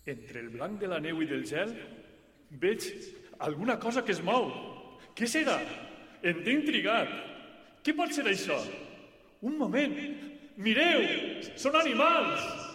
Entre el blanc de la neu i del gel veig alguna cosa que es mou. Què serà? Em té intrigat. Què pot ser això? Un moment! Mireu! Són animals!